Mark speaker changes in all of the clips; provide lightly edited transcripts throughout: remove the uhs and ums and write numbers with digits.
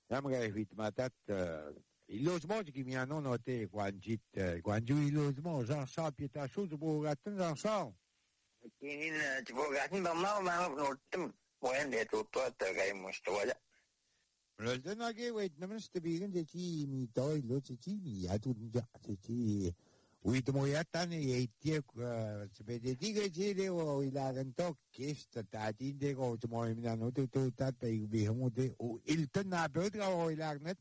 Speaker 1: Amre ritmatat il logement qui mi hanno noté quando il logement j'en sens pieta chose pour attendre j'en sens.
Speaker 2: Kinin tibogatin ma notem wende tutto che mostoja.
Speaker 1: Le denage wait nemen stebegen de ci mi doi lo ci mi ha tu già ci uit moiatane e tie se vede tigre ci o ilagan to che sta tati de go ci moi mi hanno tu ta pe vi homo de o il tena bedra o ilagnet.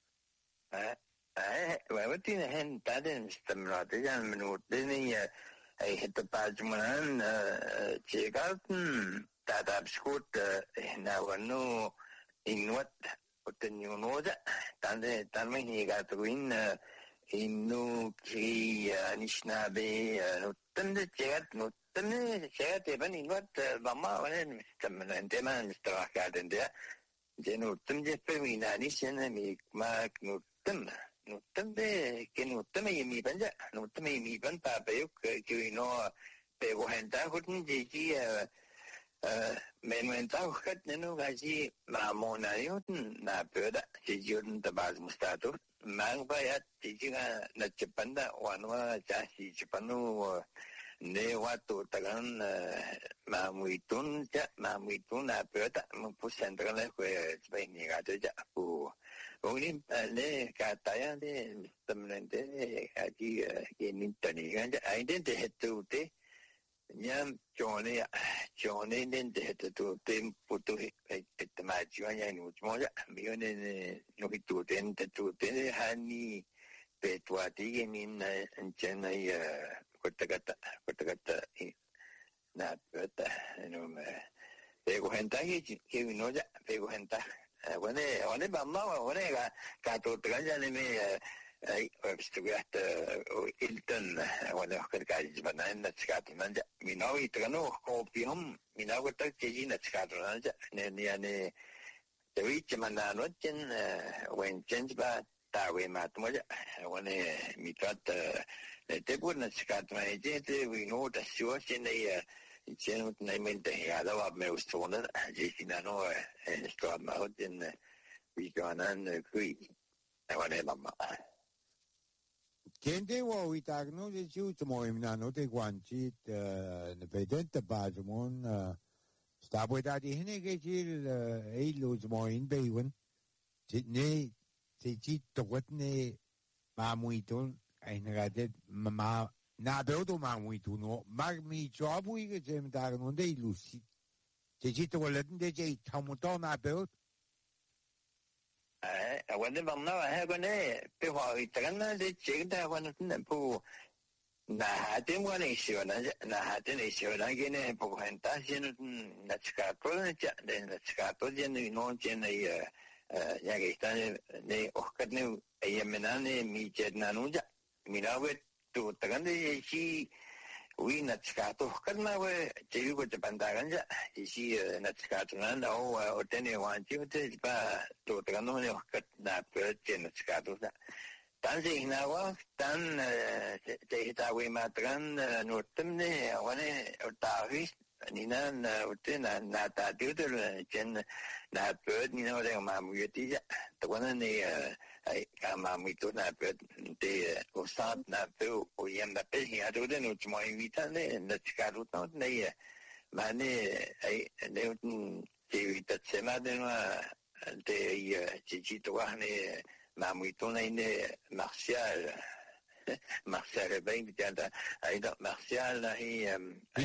Speaker 2: Wetin hen taden stemrate jan minute ni ai het pajman chegaten tada skut na wanu inwat utenyunoda tande tanme higa tuin inu ki nishnabe nutte chegat nutte chegat eben inwat bama wan stemmen deman strakaden de genutem je femina nishne mi mak nutem nutte che nutte mi banja nutte mi ban pa pe che no pe go henta hutun ji men ta khat no ga ji ma mo na yun na pe da ji yun da baz mustato mang ba ya ji ga na chepanda wanwa cha si chepanu ne watu tagan ma muitun na pe da mu pusen da le ko pe ni ga ja pu Ogni le cataya de tamnente aquí que ni tanigan hay dente hetute nyam chone dente hetute putu etmachu anya ni moja mione no hitu dente tu de hani petuati que min enchena kotagata na peta no me pego hentaje que vino ya pego hentaje One mamma, one cato tragane me studiat Hilton, one of the banana scatman, Minawi Trano, opium, Minawa Tagina scatran, Nene, the rich mananotin, when changed by Tawe Matmoja, one me thought they wouldn't scatman, we know the source in the C'è mente allora me stona Jessina no sto ma in Viganan qui e va mamma
Speaker 1: Kende wo itagno de ci mo imnano de guanci ne vedente bazmon sta boda di hene che ci e lo mo in bewen ne ci to ne ma muito ein radet ma na beodo ma muito no mag mi jobu che jem dar non dei lusi che ci to volen de che tamuto na beod
Speaker 2: quando mamma quando pe ho itagana de che da quando ne pu na hatem quando na hatem che ne pu henta sin na scato ne na scato ne non ce ne ya che sta ne occadne e menane mi che na nuja minawe tu tagandi si wi natskato kanna we jeyu ko bandaganja si natskato na o tene wanchi te ba tu tagando ne kat na pe natskato da tan se hinawa tan te ta we matran no temne wane tawi nina na utena na ta diutel chen na pe ni no de ma mu yeti ja to wana ne ai kama mu to na pe de o sa na pe o yem da pe ya do de no mo invita ne na chikaru to ne ma ne ai ne un ti vita sema de no de ci to ne ma mu to ne martial ben da ai da martial hi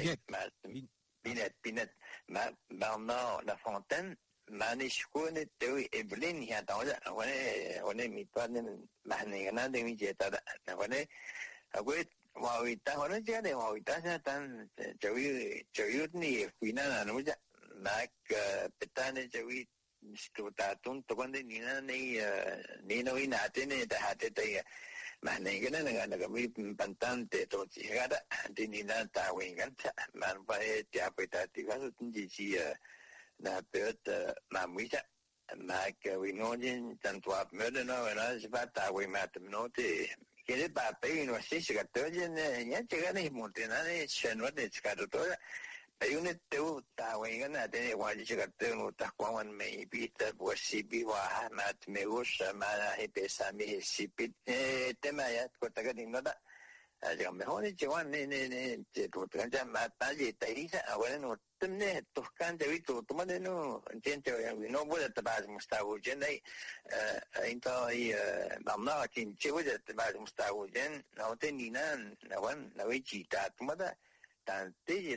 Speaker 2: Binet, ma Bernard La Fontaine, Manishkone, Tewi, Evelyn, he had on a meet Manigana, the Mijeta, a great Wawita, what is the Wawita, and Joyutni, Fina, and Mac Petane, Joy, Stutatun, Tokonde, Nino in Atene, the Hatete. Manegana nagami pantante to chigada dinina tawinganta man pae tiapetati gasunji na pet mamita mak winojin tantua medeno na sipata we matnote kele pape no sisigatojin nya chigani montena ne chenwa de chikadotora ayun ito tawag nga natin wala siya katong takwawan may bita buwasibi wa mat meus mana ipesami sipit temayat ko tagadin na da aja mehon jiwan ne to tanja mata ji taisa awala no temne to kan dewi to tumane no gente no bola tabaz mustawu jenai into i mamna tin chewa tabaz mustawu jen no teninan nawan nawi cita tumada tanti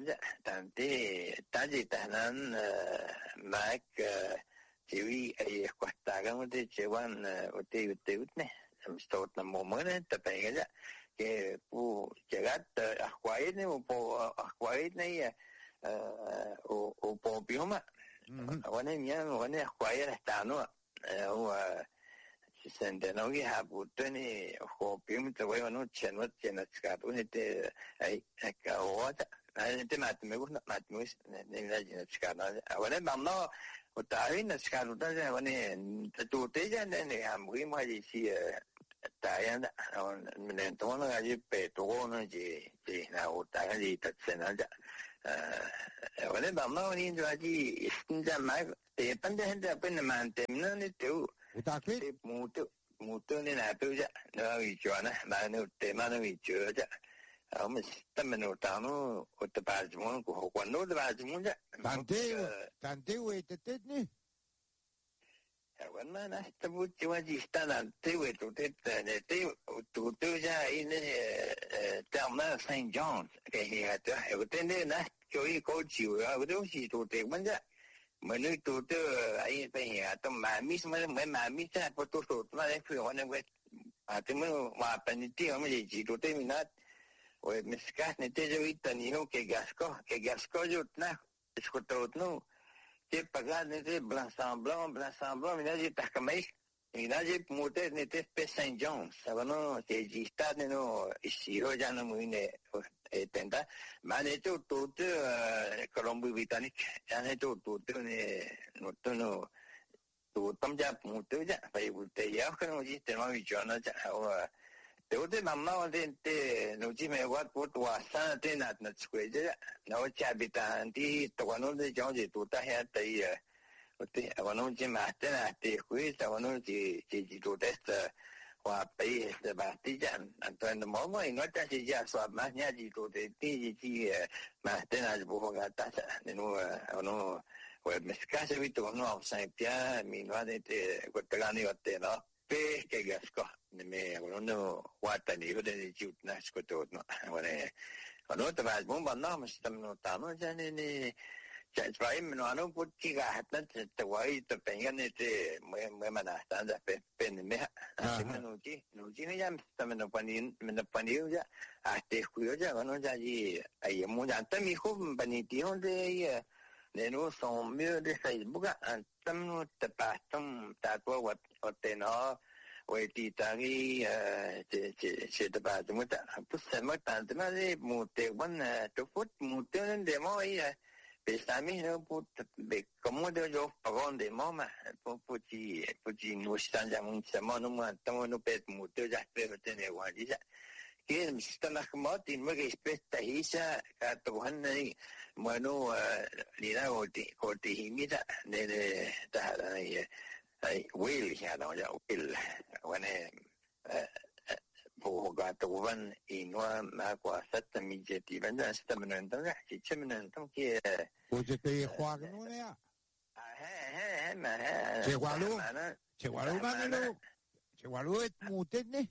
Speaker 2: taji tanan mak cewi ay kwastagan uti cewan uti utne stot na momone tapay aja ke pu cegat akwait ne po akwait ne o po bioma wane mian wane akwait tano o sende no gi habu tani ho pim te wai no chenwa chena ska to ne te ai ka wata ai te mat me gusna mat me ne na jina ska na wane mamno utai na ska to ta wane tu te ja ne ham gi ma ji si ta ya na ne to no ga ji pe to no ji na utai ji ta sena ja wane mamno ni jo ji ja ma te pan de hende pen man te ne te
Speaker 1: Utakit
Speaker 2: mutu ni na tu ja no i chona ma no te ma no i chu ja am stameno tano o te pajmon ko quando te pajmon ja
Speaker 1: tante we te ni
Speaker 2: wan ma na te bu ti wa ji sta na te we to te ne te tu ja in down there St. John's ke he ta e te ne na cho i ko chi wa do si to te man ja menurut tu ai pengen atau mami sebenarnya mami saya foto mana pun orang buat atau mana apa ni dia macam itu tu minat, we miskas ni dia jadi taniho ke gasko je na escutou tu dia pagar ni dia belasamblang minat dia tak kemai minat dia muter ni dia St. John's sabano dia jista ni no isiro jangan mungkin tenda mana itu tu Colombo Britannic yang itu tu ni no tu tamja mutu ja pai butte ya kan uji tema wijana ja tu mamma te no ji me wat pot wasa te nat na skwe ja no cha bitan ti to no de jong ji tu ta ya tai te awano ji ma te na te khui ta wano ji tu test wa pai de ba ti jan antoin de mo mai no ta ji ja so ma nya ji tu de ti ji ma te na bu ho ga ta no no we mescase vito no sai pia mi no de te gotagani otte no pe che gasko me no wata ni de ji na skoto no wane no ta ba bon ba no ma stam no ta no ja ni ja trai me no no putti ga hatna te wai te pengan ni te me mana ta da pe me no ji ni ja stam no panin me no panin ja a te ku ja no ja ji ai mo ja ta mi ho bani ti ho de ne no son mieux de Facebook tam no te pa tam ta to wat otte no we ti ta gi che te pa mu ta pu se ma ta te ma de mu te wan to fut mu te de mo ai pesami no pu be como de yo pagon de mama pu ji no stan ja mun se mo no ma tam no pe mu te ja pero te ne wa ji ja que están las motos no que espesta hisa ka to hanai mano ni da oti himita de ta ai will ya no ya will wane po ga to van inwa ma kwa sat mi je ti ban da sta men da chi chemen to ke
Speaker 1: o je te khwa no ne ya
Speaker 2: ma
Speaker 1: che walu et mutet ne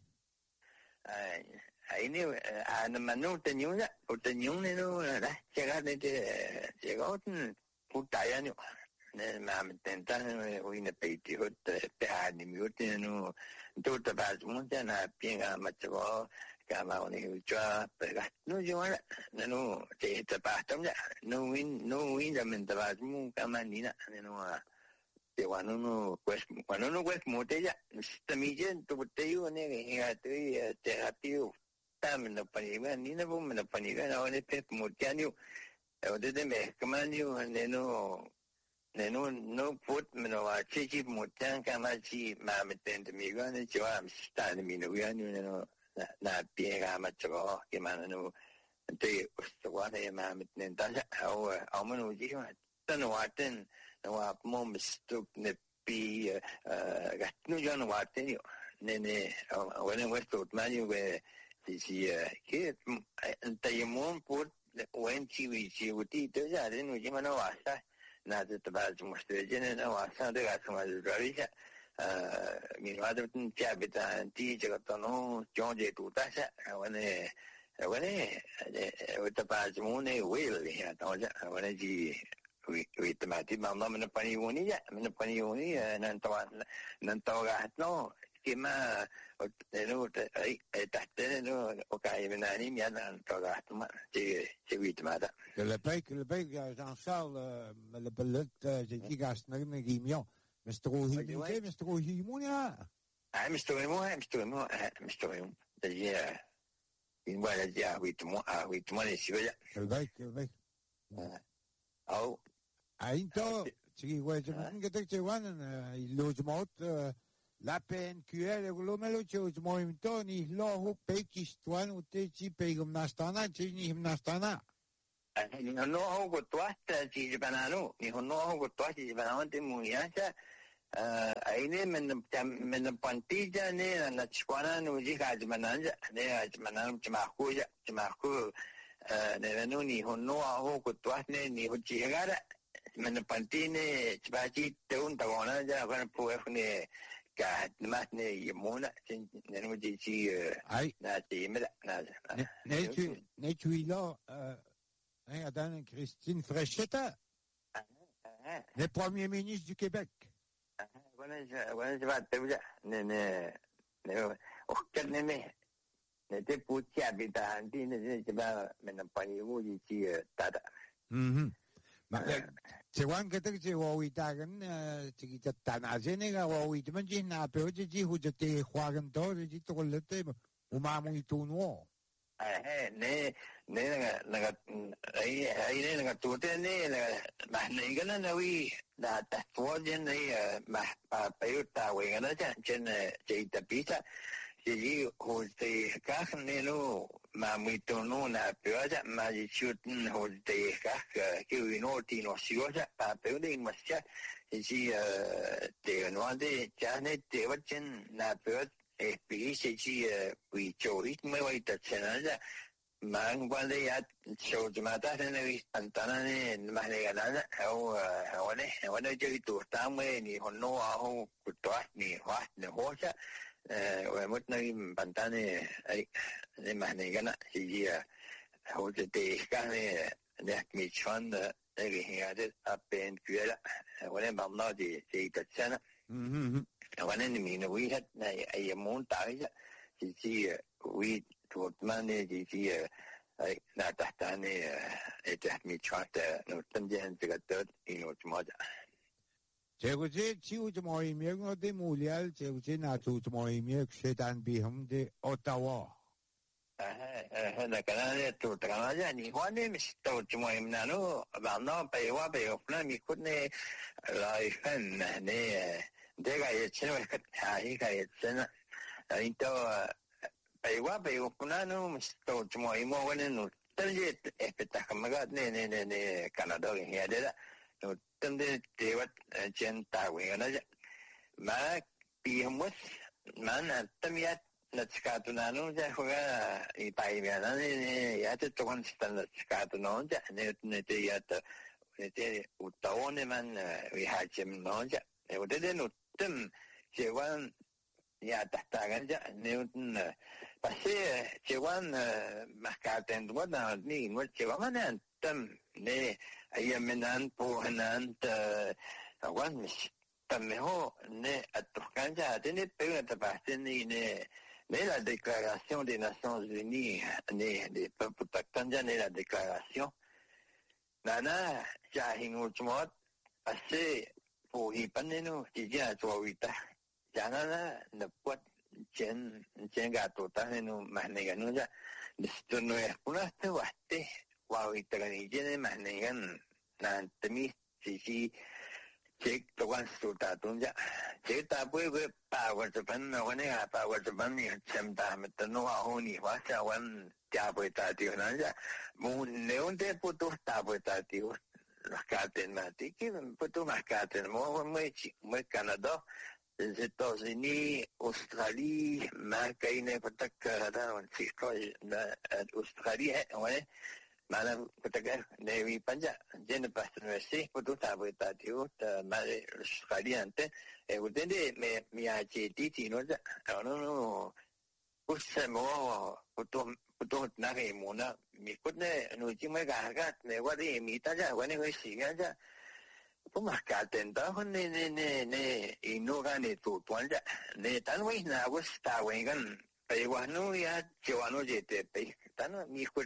Speaker 2: ai ni ma no te nyunga o te nyunga no da chega de chega puta ya no ne ma tenta o ina peiti hot pe ani mi hot no to ta ba mo ta na pinga ma chwa ka ma oni chwa pe ga no yo no te ta ba tam ya no win da men ta ba mo ka ma ni na no te wano quest mote ya stamije to te yo ne ga te hatio tam no paniga ni na bom no paniga na ne pe motianio o de me kamanio ne no put me no a chichi motian kamachi ma meten de mi ga ne chwa sta ne mi no ya no na piega ma chwa ke ma no te ustawane ma mitnen ta au manu ji tan waten wa mom stuk ne pi gatnu jan waten yo ne when we thought manu we si ke tayemon put when chi uti to ja de no ji mana wasa na de ba mo ste jene na wasa de ga sama de ravisha mi va de cha beta ti je to no jonje tu ta sa when with ba mo ne will ya to ja when ji with the mati ma no me pani uni ya me pani uni nan to ga no que ma no te no okay me nani mi nan to ga ma ci with ma da
Speaker 1: le bec Jean-Charles le bellet je dis gas na me gimio Mr. Ohimonia
Speaker 2: Mr. Yeah in wala ja with mo ne si ya
Speaker 1: le bec
Speaker 2: au
Speaker 1: ainto ci vuoi che te vanno il logmot la PNQL lo melo ce movimento ni lo Pakistan uite ci pe gimnastana ci ni gimnastana
Speaker 2: no ho go twasta ci banano ni no ho go twasta ci banano te muiacha aine men pantija ne na chwana no ji ka bananja ne banano chmaku ne no ni no ho go twasta ni ho ci gara men pantine chbaji te un tagona ja kan puef ne ka mas ne yemona ne no ji ci na ci me na
Speaker 1: ne tu lo Madame Christine Fréchette, le Premier ministre du Québec. Se quan che te che vuoi tagen ci che tanazene ga vuoi mangi na pe oggi ji hu te khwagan to ji to le te u ma mu tu no
Speaker 2: ne naga ai naga tu te ne ma ne gana na wi da ta fojen ne ma pa ta we gana chen che ta pita ji ho te ka ne no ma mi to no na pe ja ma ji chut ho te ka ke wi no ti no si ja pa pe de ma cha ji te no de ja ne te wa chen na pe比起去为做一没为的钱了，蛮关的呀，手指嘛，但是那个很当然呢，蛮那个难的，我那就多单位你很多啊，好不多你花你花下，我们那个简单的你蛮那个呢，是啊，或者得干的，那没穿的那个现在啊变绝了，我那忙到这个钱了，我那里面的维他那也蛮大一下，就是维托曼的就是那打打呢，这没穿的，那中间这个得因为什么的。
Speaker 1: 这个这就这么一面我的木料，这个这拿出这么一面学单比他们的Ottawa。
Speaker 2: 那个呢，做这个呢，你看呢，做这么一面呢，完了被我那米库呢来分呢。这个也成为个下一个也成了，到被我那弄到这么一么个呢，但是不打什么个呢，加拿大的现在的，就真的这个见大卫个那些，嘛比我蛮那他们也那自家都那弄在后个一百边那呢，也是做完事那自家都弄着，那这也的，这有刀呢嘛，为还见弄着，我这那。Tem cewan ya tahtagan ja neutn pasti cewan mahkaten dua na ni ngut cewan mana tem ne ayamenan pohanan awan tem ho ne atukan ja ne pe ta pasti ni ne la déclaration des Nations Unies ne de peuples ja ne la déclaration nana ja hingu chmot pasti phù hiệp anh nó chỉ là cho người ta, cho nên là nó quật trên gà tổ ta nên nó mà này cái nó ra, từ nơi cũng là thứ vậy vào người ta cái này trên mà này cái là tụi mình chỉ chỉ tụi quan số ta tuân giá chỉ ta bơi bơi ba quan số phần mà quan này ba quan số phần này xem ta mà tao nói hôn nhỉ hóa sao quan trả bơi ta tiêu nó giá muốn nếu thế phụ tu ta bơi ta tiêu cả tiền mà tí cái phụ tu mà cả tiền mới Canada Estados Unidos Australia mà cái này phải tất cả đó chỉ có Australia vậy mana katakan Navy Panja jen pas university putu tabu tadiu mare sekalian te udende me aje titi no ja no usemo putu na ke mona mi kutne no jime ga ne wari mi ta ja wani ko si ga ja puma ka ten da ne ino ga ne tu tuan ja ne tan wei na was ta wei gan pe wa no ya jo no je te pe tan mi kut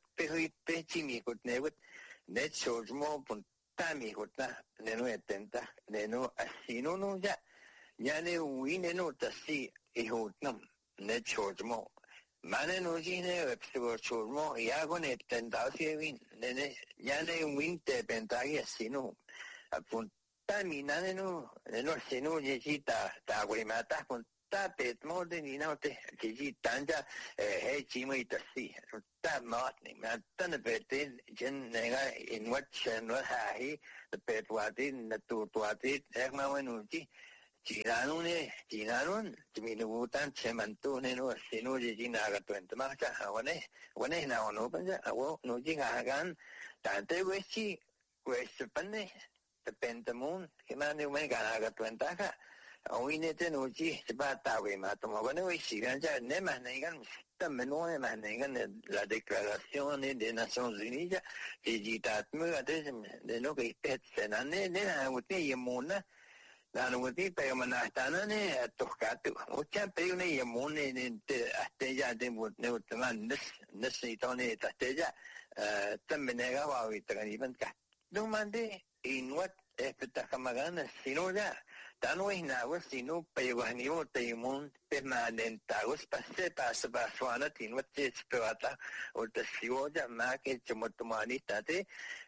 Speaker 2: pe chi mi kut ne wut ne cho mo pun ta mi kut na ne no etenta ne no asino no ja ya ne wi ne no ta si e ho nam ne cho mo mane no ji ne pe cho mo ya go ne tenta si win ne ya ne win te penta ya sino apun ta mi na ne no sino je ji ta we ma ta pun ta pe mo de ni na te ji tan ja he chi mo ta si ta ma ni ma ta ne pe te jen ne ga in what chen what ha hi the pe wa ti na tu ti e ma wa nu ji na nu ne ji mi nu tan che man tu ne no si no ji na ga tu ta ma cha wa ne na no pa ja wo no ji ga gan ta te we chi we se pa ne the pentamon ke ma ne me ga ga tu ta ka hoy nete no ji se va ta we ma to ma ne we si gan ja ne ma ne gan ta me no ne ma ne gan la declarazione de Nations Unies che ji ta me ga de no che pet se na ne na u te ye mona na no te pe ma na ta na ne to ka tu o cha pe ne ye mona ne te ja de mo ne o te man ne si to ne ta te ja ta me ne ga wa wi ta ni ban ka no mande in what esta kamagana sino ya tano ina was sino payuhani mo tayumon permanenta was pasa baswana tin what is pewata o ta siwo ja ma ke chumutumani tate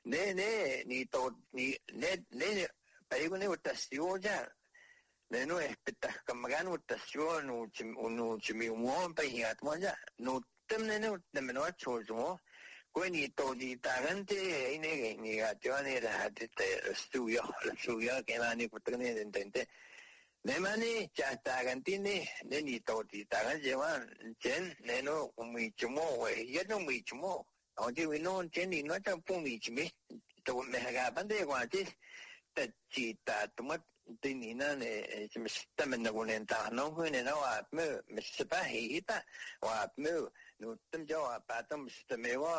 Speaker 2: ne ni to ni ne payugani o ta siwo ja ne no esta kamagana o ta siwo no chimi mo pahiat mo ja no temne no temno chojo When you told the Tarante, any Johnny had the studio came on it for the Nemani, Tarantini, then he told the Taranjewan, Jen, Neno, Michumo, yet no Michumo. Until we know Jenny not a Pumich me, to Megabande wanted that she that what Dinina, Stamina Volenta, no one and our Mr. Bahita, or Moo. No, them Joe, Patum, Mr.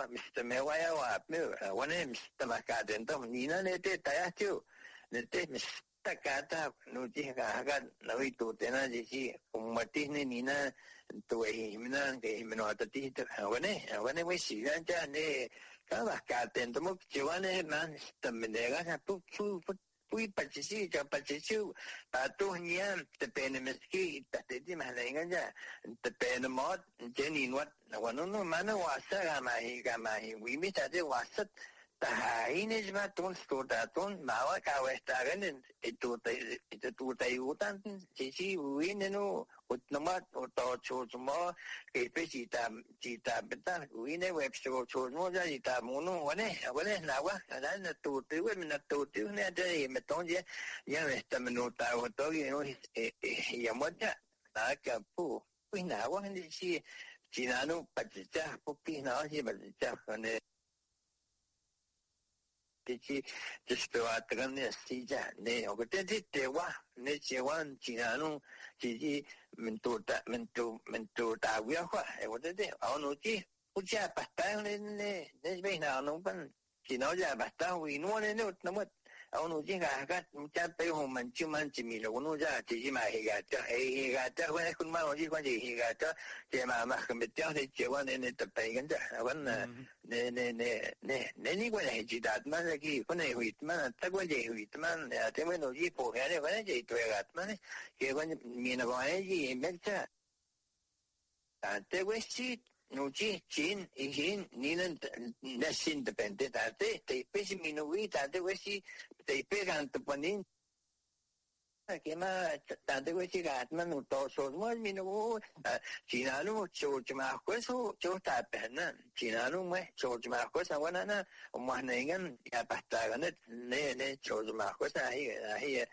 Speaker 2: Mewaya, one name, Mr. Macaden, Nina, they did Tayatu. The day Mr. Cata, no Jiga, no to Tenaji, Martini, Nina, to a himina, gave him not a teacher. When we see that, they come a cat and the Muk Giovanni, man, the Menega, put Pui Pachici, Pachichu, Patunia, the Penimiski, the Dimananga, the Penamot, Jenny, what one no manner was Sagamahi, we meet at the Wasset, the Hainis Maton, Stodaton, Mawaka Westagan, and it to Tayutan, Chichi, Wineno, Utnamat, or Chosmo, a Pechita, Chita, Beta, Winne Webster, Chosmoja, Ita Mono, one Nawa, and then the two women, not two, Metonja, Yamastamanota, or Togi, Yamoja, like a poo. We now want to see Chinano, Pachicha, Pupina, but just to what the gun is, ne, or did they wa, nature one, Chinano, Gigi, Mento, we are what, what did they? Oh, no, G, Uja, Pastan, there's been an open, Chinoja, Bastan, we know no what. Oh no, Jinga, I got Chape home and 2 months in Milonuja, Jima, he got when I could manage he got Jema Makamit, Jawan and the pagan. One, anyway, I did that man, when I wait man, Tagwaji with man, Temino Jipo, and when I did to a money, he went mean of energy in Medja. And they were cheat. No, Chin, Nilan, less independent. They pay me no wheat, and they were they pay on the Panin, كما تدعو شيء من وتوصل منه جينالو شو جماعة كويسو شو تابعنا جينالو ما شو جماعة كويسة وانا وما نيجان يا بحتاجنا نه شو جماعة كويسة هي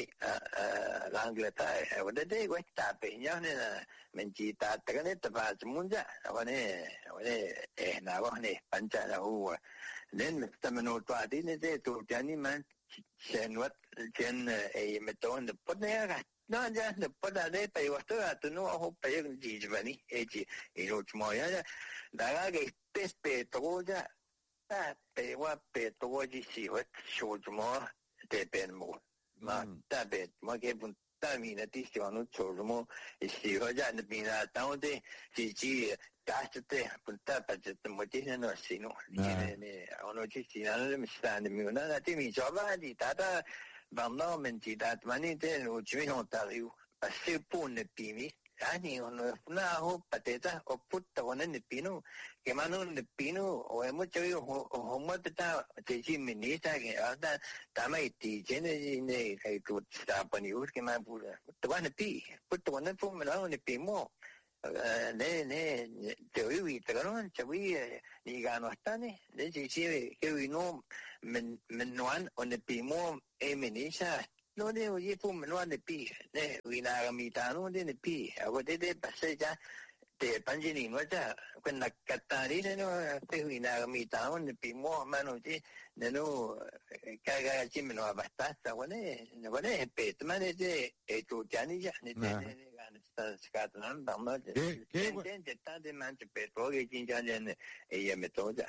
Speaker 2: لانجلتا وده ده وين تابعنا نه من جيتا تكنا تبع زمونجا وانا هنا وانا بنجا هو لين مستمنو توادي نه تو يعني من senwat jen meton de podnega no ja de podade pe wato atuno ho pe jijbani eji iroch moya daga ge pespe toja ta pe wa pe toji si wat shojmo de benmo ma ta be ma ge bun ta mi na ti shonu chojmo si hoja ne bina taunde ji Gastate punta pajet motinya no sino ne ono ci sinano mi sta ne mi una ti mi jova di tata vanno menti dat mani te no ci non tariu passe pun pimi ani ono na ho pateta o putta one ne pino che ma non ne pino o è molto io ho molto te ci mi ne sta che da mai ti gene ne che tu sta pani ur che ma pure one pi putta one fu me no ne pimo ne teorii تقولون تسوي نيجانو تاني ليش يصير كوينو من نوان ونبيمو منيشة no ne oye fu menua ne pi ne wina gamitano ne pi ago de paseja te panjini no ja quella cattari ne no te wina gamitano ne pi mo mano ti ne no caga ci meno abbastanza ne pet ma ne e tu gianni ja ne sta scatenando ma che tante manche petrolio che già e metoda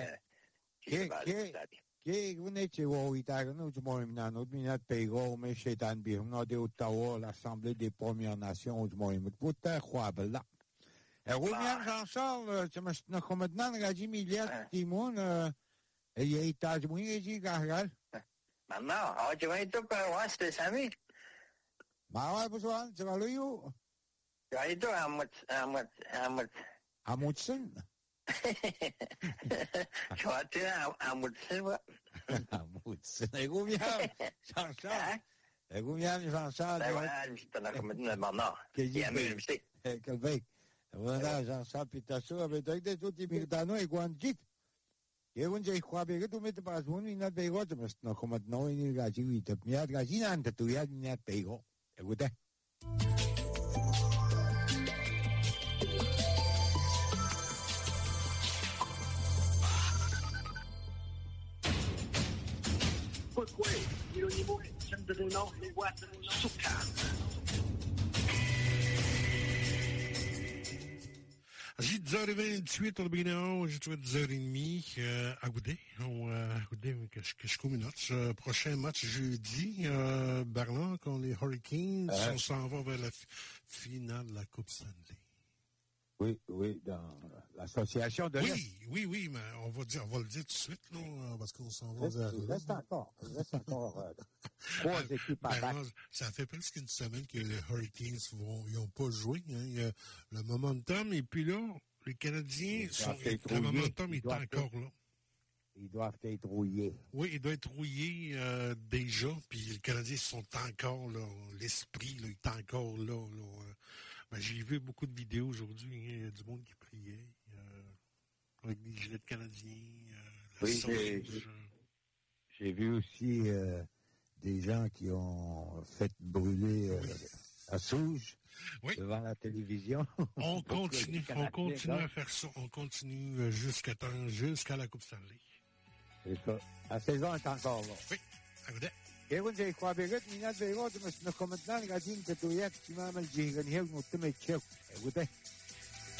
Speaker 1: che un'ece vuoi dare no non mi pego me shetan bi no de Ottawa l'Assemblée des Premières Nations moi puta khwabla e rumian Jean-Charles tu m'as na commandant gaji milliard timon e ye taj moi ji gagal
Speaker 2: mamma oggi vai tu per waste sami
Speaker 1: ma vai besoin je vais lui
Speaker 2: vai tu
Speaker 1: Amundsen
Speaker 2: Choatira Amundsen
Speaker 1: Amundsen e rumian Jean-Charles e rumian Jean-Charles
Speaker 2: sta come mamma
Speaker 1: che vai voilà Jean-Charles Pitasso avait dit tutti i militano e guangit e un je khwabe che tu mette pas un in albego no come no in gaji vita mi ha gaji nante tu ya ni albego e gude
Speaker 3: J'ai 10h28 au Bénin, j'ai 10h30 à Goudé. Qu'est-ce qu'on a prochain match jeudi, Berlin, quand les Hurricanes, on s'en va vers la finale de la Coupe Stanley.
Speaker 1: Oui, dans l'association de l'Est.
Speaker 3: Oui, mais on va le dire tout de suite, là, parce qu'on s'en va vers...
Speaker 1: Reste encore 3 équipes à battre.
Speaker 3: Ça fait presque une semaine que les Hurricanes ils n'ont pas joué. Hein. Le momentum, et puis là, les Canadiens, le momentum est encore là.
Speaker 1: Ils doivent être rouillés.
Speaker 3: Oui, ils doivent être rouillés déjà, puis les Canadiens sont encore là, l'esprit là, est encore là. Ben, j'ai vu beaucoup de vidéos aujourd'hui, il y a du monde qui priait, avec des gilets canadiens,
Speaker 1: oui, j'ai vu aussi des gens qui ont fait brûler à Souge devant la télévision.
Speaker 3: On continue à faire ça, on continue jusqu'à la Coupe Stanley.
Speaker 1: C'est ça. La saison est encore là.
Speaker 3: Oui, à Goudé.
Speaker 1: يقول زي خوابيقت من هذا يقول مش نكمل نان قاعدين تدويات تمام الجيران هي ومتم يتشوف يقول